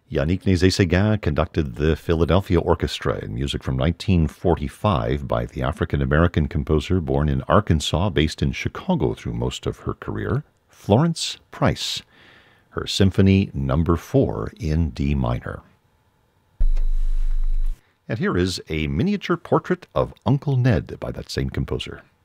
Yannick Nézet-Séguin conducted the Philadelphia Orchestra in music from 1945 by the African-American composer born in Arkansas, based in Chicago through most of her career, Florence Price. Her Symphony No. 4 in D minor. And here is a miniature portrait of Uncle Ned by that same composer.